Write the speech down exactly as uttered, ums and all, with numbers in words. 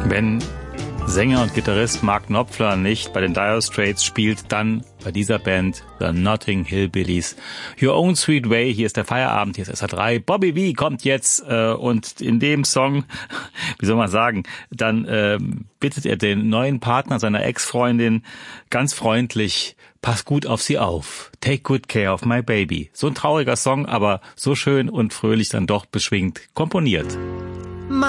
Wenn Sänger und Gitarrist Mark Knopfler nicht bei den Dire Straits spielt, dann bei dieser Band The Notting Hill Billies. Your Own Sweet Way, hier ist der Feierabend, hier ist S R drei. Bobby Vee kommt jetzt äh, und in dem Song, wie soll man sagen, dann äh, bittet er den neuen Partner seiner Ex-Freundin ganz freundlich, pass gut auf sie auf. Take good care of my baby. So ein trauriger Song, aber so schön und fröhlich dann doch beschwingt komponiert.